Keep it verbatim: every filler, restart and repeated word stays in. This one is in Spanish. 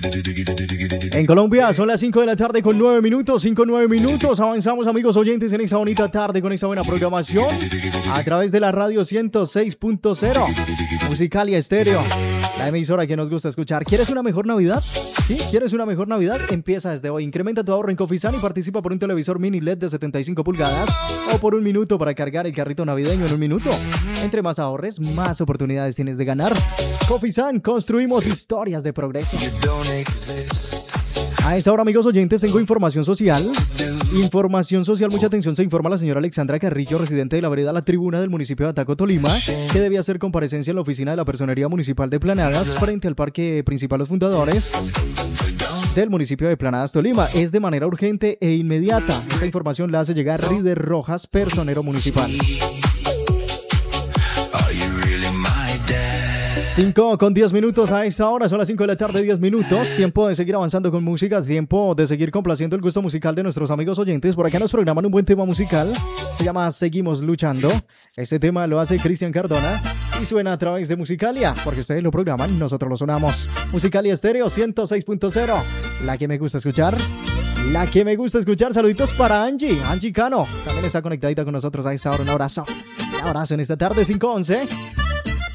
En Colombia son las cinco de la tarde con nueve minutos, cinco nueve minutos. Avanzamos, amigos oyentes, en esta bonita tarde con esta buena programación a través de la radio ciento seis punto cero, Musicalia Estéreo, la emisora que nos gusta escuchar. ¿Quieres una mejor Navidad? ¿Sí? ¿Quieres una mejor Navidad? Empieza desde hoy. Incrementa tu ahorro en Cofisán y participa por un televisor mini L E D de setenta y cinco pulgadas o por un minuto para cargar el carrito navideño en un minuto. Entre más ahorres, más oportunidades tienes de ganar. Cofisán, construimos historias de progreso. A esta hora, amigos oyentes, tengo información social. Información social, mucha atención, se informa la señora Alexandra Carrillo, residente de la vereda La Tribuna del municipio de Ataco, Tolima, que debía hacer comparecencia en la oficina de la Personería Municipal de Planadas frente al Parque Principal Los Fundadores del municipio de Planadas, Tolima. Es de manera urgente e inmediata. Esta información la hace llegar Rider Rojas, personero municipal. cinco con diez minutos a esta hora, son las cinco de la tarde, diez minutos. Tiempo de seguir avanzando con música, tiempo de seguir complaciendo el gusto musical de nuestros amigos oyentes. Por acá nos programan un buen tema musical, se llama Seguimos Luchando. Este tema lo hace Cristian Cardona y suena a través de Musicalia, porque ustedes lo programan, nosotros lo sonamos. Musicalia Estéreo ciento seis punto cero, la que me gusta escuchar. La que me gusta escuchar. Saluditos para Angie, Angie Cano, también está conectadita con nosotros a esta hora. Un abrazo, un abrazo en esta tarde, cinco once.